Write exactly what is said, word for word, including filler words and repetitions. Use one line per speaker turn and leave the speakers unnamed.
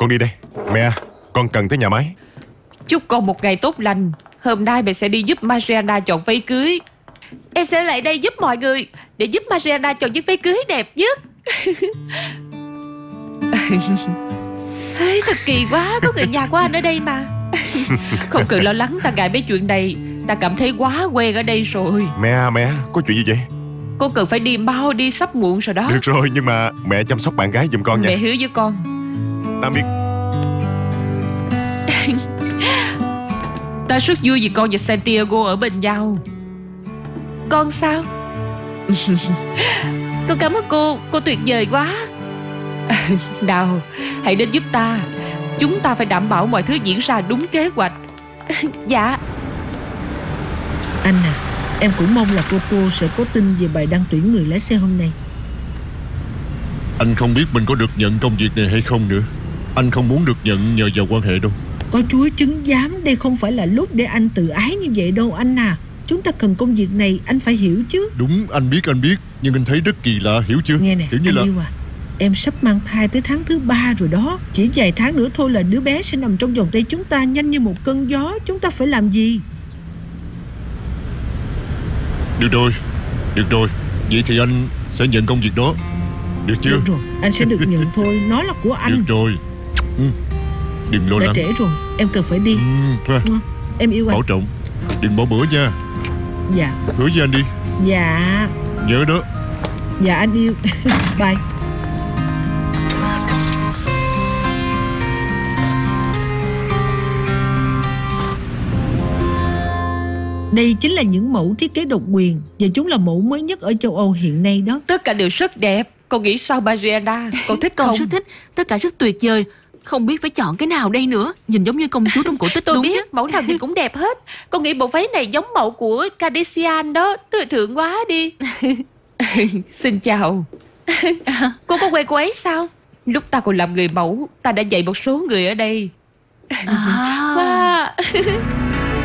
con đi đây. Mẹ, con cần tới nhà máy.
Chúc con một ngày tốt lành. Hôm nay mẹ sẽ đi giúp Mariana chọn váy cưới. Em sẽ lại đây giúp mọi người, để giúp Mariana chọn chiếc váy cưới đẹp nhất. Thật kỳ quá, có người nhà của anh ở đây mà. Không cần lo lắng, ta ngại mấy chuyện này. Ta cảm thấy quá quen ở đây rồi.
Mẹ, mẹ, có chuyện gì vậy?
Con cần phải đi mau, đi sắp muộn rồi đó.
Được rồi, nhưng mà mẹ chăm sóc bạn gái giùm con nha.
Mẹ hứa với con.
Tạm biệt.
Ta rất vui vì con và Santiago ở bên nhau. Con sao? Con cảm ơn cô, cô tuyệt vời quá. Nào, hãy đến giúp ta. Chúng ta phải đảm bảo mọi thứ diễn ra đúng kế hoạch. Dạ.
Anh à, em cũng mong là cô cô sẽ có tin về bài đăng tuyển người lái xe hôm nay.
Anh không biết mình có được nhận công việc này hay không nữa. Anh không muốn được nhận nhờ vào quan hệ đâu.
Có Chúa chứng giám, đây không phải là lúc để anh tự ái như vậy đâu anh à. Chúng ta cần công việc này, anh phải hiểu chứ.
Đúng, anh biết anh biết. Nhưng anh thấy rất kỳ lạ, hiểu chưa?
Nghe nè,
Kiểu như
anh
là...
yêu à, em sắp mang thai tới tháng thứ ba rồi đó. Chỉ vài tháng nữa thôi là đứa bé sẽ nằm trong vòng tay chúng ta nhanh như một cơn gió. Chúng ta phải làm gì?
Được rồi, được rồi. Vậy thì anh sẽ nhận công việc đó. Được chưa?
Được rồi, anh sẽ được nhận thôi. Nó là của anh.
Được rồi. Ừ. Đừng lo
Đã
lắng.
trễ rồi, em cần phải đi.
Ừ.
Ừ, em yêu anh.
Bảo trọng. Đừng bỏ bữa nha.
Dạ.
Hứa với anh đi.
Dạ.
Nhớ đó.
Dạ anh yêu. Bye. Đây chính là những mẫu thiết kế độc quyền, và chúng là mẫu mới nhất ở châu Âu hiện nay đó.
Tất cả đều rất đẹp. Con nghĩ sao Mariana? Con thích
Con
không?
rất thích. Tất cả rất tuyệt vời. Không biết phải chọn cái nào đây nữa. Nhìn giống như công chúa trong cổ tích.
Tôi
đúng
biết,
chứ?
mẫu nào nhìn cũng đẹp hết. Con nghĩ bộ váy này giống mẫu của Kardashian đó. Thời thượng quá đi. Xin chào. Cô có quen cô ấy sao? Lúc ta còn làm người mẫu, ta đã dạy một số người ở đây.
À.
Wow.